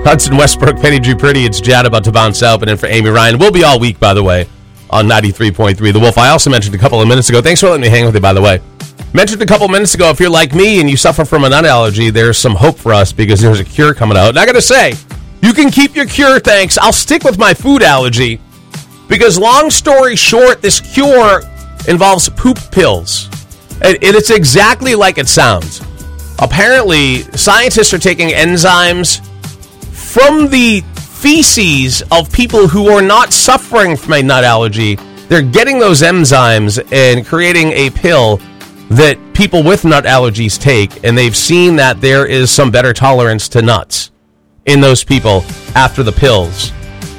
Hudson Westbrook, Penny Drew Pretty. It's Jad about to bounce out, but in for Amy Ryan. We'll be all week, by the way, on 93.3 The Wolf. I also mentioned a couple of minutes ago. Thanks for letting me hang with you, by the way. Mentioned a couple of minutes ago, if you're like me and you suffer from a nut allergy, there's some hope for us because there's a cure coming out. And I got to say, you can keep your cure, thanks. I'll stick with my food allergy because, long story short, this cure involves poop pills. And it's exactly like it sounds. Apparently, scientists are taking enzymes from the feces of people who are not suffering from a nut allergy. They're getting those enzymes and creating a pill that people with nut allergies take, and they've seen that there is some better tolerance to nuts in those people after the pills.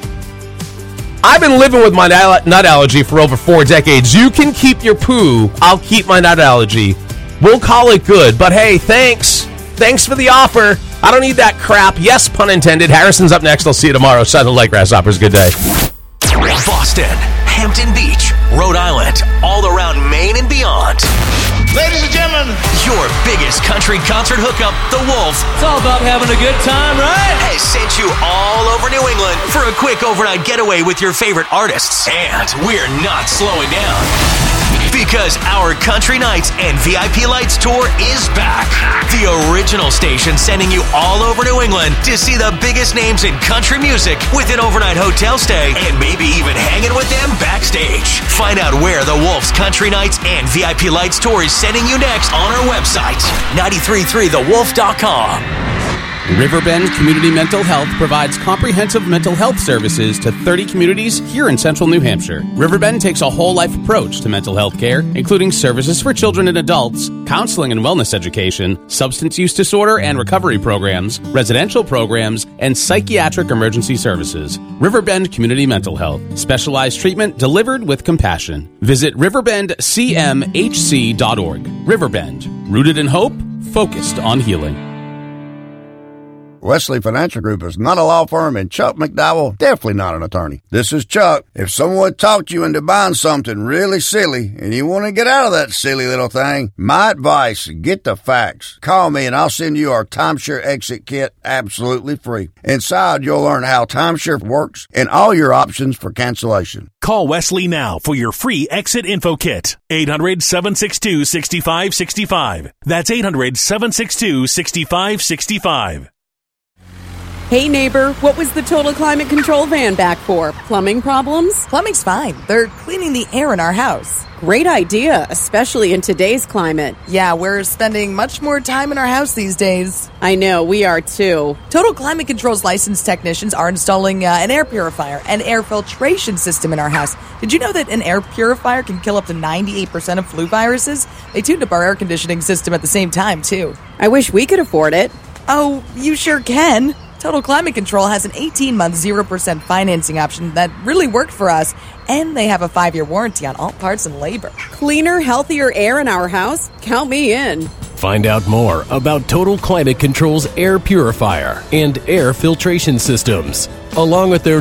I've been living with my nut allergy for over 4 decades. You can keep your poo. I'll keep my nut allergy. We'll call it good. But hey, thanks. Thanks for the offer. I don't need that crap. Yes, pun intended. Harrison's up next. I'll see you tomorrow. Sounded like Grasshoppers. Good day. Boston, Hampton Beach, Rhode Island, all around Maine and beyond. Ladies and gentlemen, your biggest country concert hookup, The Wolf. It's all about having a good time, right? Has sent you all over New England for a quick overnight getaway with your favorite artists. And we're not slowing down. Because our Country Nights and VIP Lights tour is back. The original station sending you all over New England to see the biggest names in country music with an overnight hotel stay and maybe even hanging with them backstage. Find out where the Wolf's Country Nights and VIP Lights tour is sending you next on our website, 933thewolf.com. Riverbend Community Mental Health provides comprehensive mental health services to 30 communities here in central New Hampshire. Riverbend takes a whole-life approach to mental health care, including services for children and adults, counseling and wellness education, substance use disorder and recovery programs, residential programs, and psychiatric emergency services. Riverbend Community Mental Health. Specialized treatment delivered with compassion. Visit riverbendcmhc.org. Riverbend. Rooted in hope, focused on healing. Wesley Financial Group is not a law firm, and Chuck McDowell definitely not an attorney. This is Chuck. If someone talked you into buying something really silly and you want to get out of that silly little thing, my advice, get the facts. Call me and I'll send you our timeshare exit kit absolutely free. Inside, you'll learn how timeshare works and all your options for cancellation. Call Wesley now for your free exit info kit. 800-762-6565. That's 800-762-6565. Hey neighbor, what was the Total Climate Control van back for? Plumbing problems? Plumbing's fine. They're cleaning the air in our house. Great idea, especially in today's climate. Yeah, we're spending much more time in our house these days. I know, we are too. Total Climate Control's licensed technicians are installing an air purifier and air filtration system in our house. Did you know that an air purifier can kill up to 98% of flu viruses? They tuned up our air conditioning system at the same time, too. I wish we could afford it. Oh, you sure can. Total Climate Control has an 18-month 0% financing option that really worked for us, and they have a 5-year warranty on all parts and labor. Cleaner, healthier air in our house? Count me in. Find out more about Total Climate Control's air purifier and air filtration systems, along with their